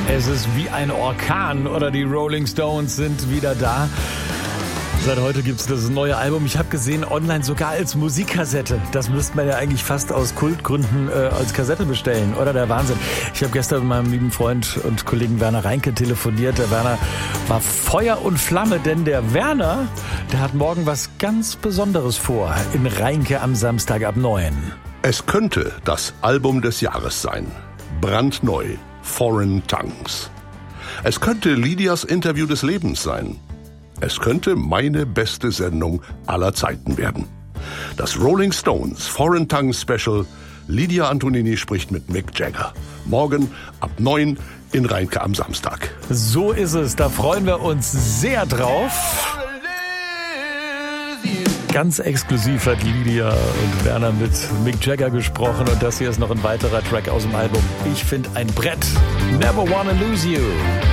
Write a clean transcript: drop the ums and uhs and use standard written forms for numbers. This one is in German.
Es ist wie ein Orkan oder die Rolling Stones sind wieder da. Seit heute gibt es das neue Album. Ich habe gesehen, online sogar als Musikkassette. Das müsste man ja eigentlich fast aus Kultgründen als Kassette bestellen, oder? Der Wahnsinn. Ich habe gestern mit meinem lieben Freund und Kollegen Werner Reinke telefoniert. Der Werner war Feuer und Flamme, denn der Werner, der hat morgen was ganz Besonderes vor in Reinke am Samstag ab 9. Es könnte das Album des Jahres sein. Brandneu. Foreign Tongues. Es könnte Lydias Interview des Lebens sein. Es könnte meine beste Sendung aller Zeiten werden. Das Rolling Stones Foreign Tongues Special. Lydia Antonini spricht mit Mick Jagger. Morgen ab 9 in Reinke am Samstag. So ist es, da freuen wir uns sehr drauf. Ganz exklusiv hat Lydia und Werner mit Mick Jagger gesprochen und das hier ist noch ein weiterer Track aus dem Album. Ich finde ein Brett. Never Wanna Lose You.